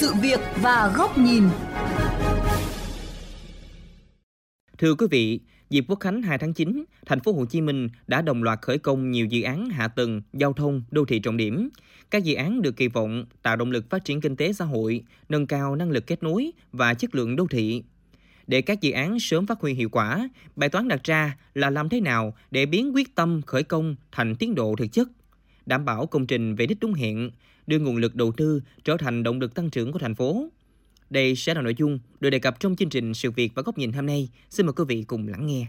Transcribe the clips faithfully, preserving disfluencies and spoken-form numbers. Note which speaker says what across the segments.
Speaker 1: sự việc và góc nhìn.
Speaker 2: Thưa quý vị, dịp Quốc khánh hai tháng chín, thành phố Hồ Chí Minh đã đồng loạt khởi công nhiều dự án hạ tầng, giao thông, đô thị trọng điểm. Các dự án được kỳ vọng tạo động lực phát triển kinh tế xã hội, nâng cao năng lực kết nối và chất lượng đô thị. Để các dự án sớm phát huy hiệu quả, bài toán đặt ra là làm thế nào để biến quyết tâm khởi công thành tiến độ thực chất, đảm bảo công trình về đích đúng hẹn, đưa nguồn lực đầu tư trở thành động lực tăng trưởng của thành phố. Đây sẽ là nội dung được đề cập trong chương trình Sự việc và góc nhìn hôm nay. Xin mời quý vị cùng lắng nghe.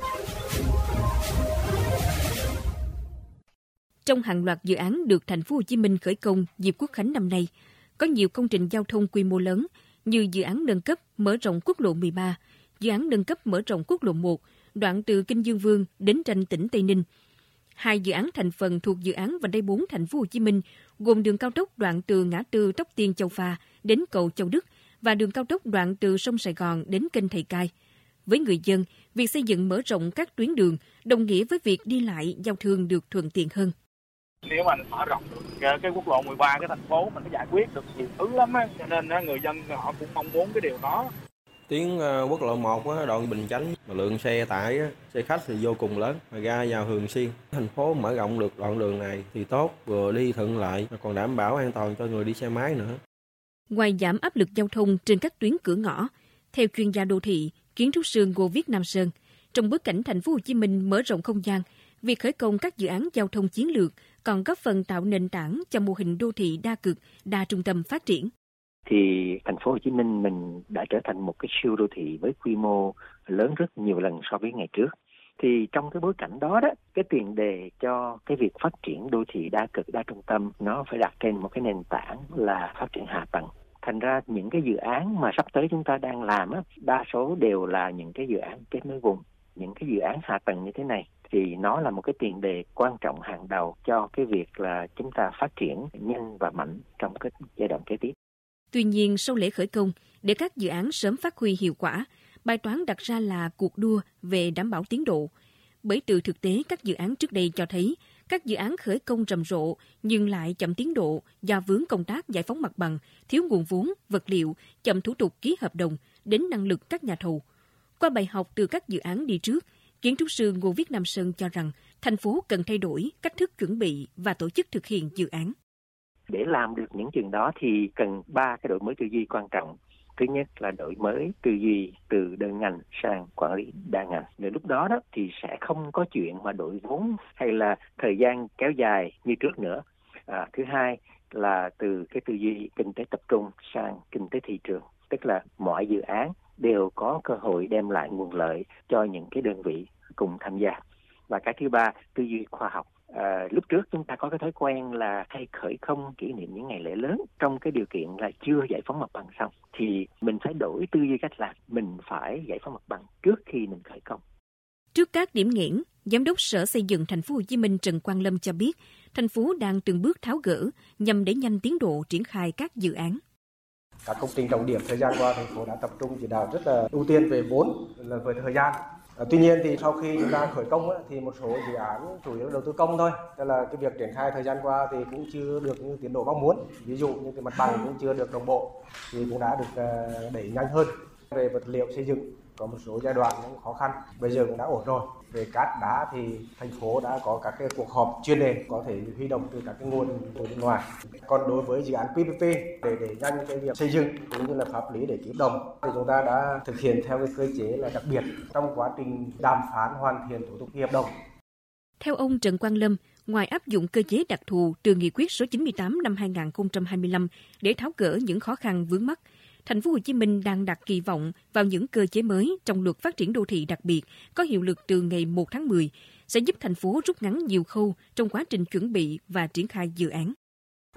Speaker 3: Trong hàng loạt dự án được thành phố Hồ Chí Minh khởi công dịp Quốc khánh năm nay, có nhiều công trình giao thông quy mô lớn như dự án nâng cấp mở rộng quốc lộ mười ba, dự án nâng cấp mở rộng quốc lộ một, đoạn từ Kinh Dương Vương đến ranh tỉnh Tây Ninh. Hai dự án thành phần thuộc dự án vành đai bốn thành phố Hồ Chí Minh gồm đường cao tốc đoạn từ ngã tư Tóc Tiên Châu Pha đến cầu Châu Đức và đường cao tốc đoạn từ sông Sài Gòn đến kênh Thầy Cai. Với người dân, việc xây dựng mở rộng các tuyến đường đồng nghĩa với việc đi lại giao thương được thuận tiện hơn.
Speaker 4: Nếu mà mở rộng được cái quốc lộ mười ba, cái thành phố mình có giải quyết được nhiều thứ lắm á, cho nên người dân họ cũng mong muốn cái điều đó.
Speaker 5: Tuyến quốc lộ một đoạn Bình Chánh, lượng xe tải, xe khách thì vô cùng lớn, mà ra vào thường xuyên. Thành phố mở rộng được đoạn đường này thì tốt, vừa đi thuận lợi, còn đảm bảo an toàn cho người đi xe máy nữa.
Speaker 3: Ngoài giảm áp lực giao thông trên các tuyến cửa ngõ, theo chuyên gia đô thị, kiến trúc sư Ngô Viết Nam Sơn, trong bối cảnh thành phố Hồ Chí Minh mở rộng không gian, việc khởi công các dự án giao thông chiến lược còn góp phần tạo nền tảng cho mô hình đô thị đa cực, đa trung tâm phát triển.
Speaker 6: Thì thành phố Hồ Chí Minh mình đã trở thành một cái siêu đô thị với quy mô lớn rất nhiều lần so với ngày trước. Thì trong cái bối cảnh đó đó, cái tiền đề cho cái việc phát triển đô thị đa cực, đa trung tâm nó phải đặt trên một cái nền tảng là phát triển hạ tầng. Thành ra những cái dự án mà sắp tới chúng ta đang làm á, đa số đều là những cái dự án kết nối vùng, những cái dự án hạ tầng như thế này. Thì nó là một cái tiền đề quan trọng hàng đầu cho cái việc là chúng ta phát triển nhanh và mạnh trong cái giai đoạn kế tiếp.
Speaker 3: Tuy nhiên, sau lễ khởi công, để các dự án sớm phát huy hiệu quả, bài toán đặt ra là cuộc đua về đảm bảo tiến độ. Bởi từ thực tế các dự án trước đây cho thấy, các dự án khởi công rầm rộ nhưng lại chậm tiến độ do vướng công tác giải phóng mặt bằng, thiếu nguồn vốn, vật liệu, chậm thủ tục ký hợp đồng, đến năng lực các nhà thầu. Qua bài học từ các dự án đi trước, kiến trúc sư Ngô Viết Nam Sơn cho rằng thành phố cần thay đổi cách thức chuẩn bị và tổ chức thực hiện dự án.
Speaker 6: Để làm được những chuyện đó thì cần ba cái đổi mới tư duy quan trọng. Thứ nhất là đổi mới tư duy từ đơn ngành sang quản lý đa ngành. Đến lúc đó đó thì sẽ không có chuyện mà đổi vốn hay là thời gian kéo dài như trước nữa. À, thứ hai là từ cái tư duy kinh tế tập trung sang kinh tế thị trường. Tức là mọi dự án đều có cơ hội đem lại nguồn lợi cho những cái đơn vị cùng tham gia. Và cái thứ ba, tư duy khoa học. À, lúc trước chúng ta có cái thói quen là hay khởi công kỷ niệm những ngày lễ lớn trong cái điều kiện là chưa giải phóng mặt bằng xong. Thì mình phải đổi tư duy cách làm, mình phải giải phóng mặt bằng trước khi mình khởi công.
Speaker 3: Trước các điểm nghẽn, Giám đốc Sở Xây dựng Thành phố Hồ Chí Minh Trần Quang Lâm cho biết, thành phố đang từng bước tháo gỡ nhằm đẩy nhanh tiến độ triển khai các dự án.
Speaker 7: Các công trình trọng điểm thời gian qua thành phố đã tập trung chỉ đạo rất là ưu tiên về vốn, là về thời gian. À, tuy nhiên thì sau khi chúng ta khởi công á, thì một số dự án chủ yếu đầu tư công thôi, tức là cái việc triển khai thời gian qua thì cũng chưa được như tiến độ mong muốn. Ví dụ như cái mặt bằng cũng chưa được đồng bộ thì cũng đã được uh, đẩy nhanh hơn. Về vật liệu xây dựng có một số giai đoạn cũng khó khăn, bây giờ cũng đã ổn rồi. Về cát đá thì thành phố đã có các cái cuộc họp chuyên đề có thể huy động từ các cái nguồn từ bên ngoài. Còn đối với dự án pê pê pê để để nhanh cái việc xây dựng cũng như là pháp lý để ký hợp đồng thì chúng ta đã thực hiện theo cái cơ chế là đặc biệt trong quá trình đàm phán hoàn thiện thủ tục ký hợp đồng.
Speaker 3: Theo ông Trần Quang Lâm, ngoài áp dụng cơ chế đặc thù từ nghị quyết số chín mươi tám năm hai nghìn không trăm hai mươi lăm để tháo gỡ những khó khăn vướng mắc, Thành phố Hồ Chí Minh đang đặt kỳ vọng vào những cơ chế mới trong luật phát triển đô thị đặc biệt có hiệu lực từ ngày một tháng mười sẽ giúp thành phố rút ngắn nhiều khâu trong quá trình chuẩn bị và triển khai dự án.